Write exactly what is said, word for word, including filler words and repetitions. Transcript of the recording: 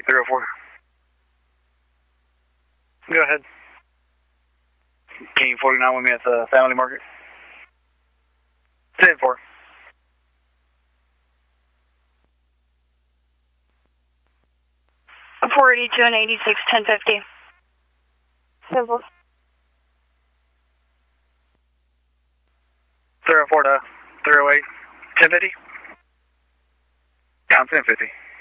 eight three oh four. Go ahead. King forty-nine with me at the Family Market. ten four. four eighty-two and eighty-six, ten fifty. Simple. three oh four to three oh eight, ten fifty? Yeah, I'm ten fifty.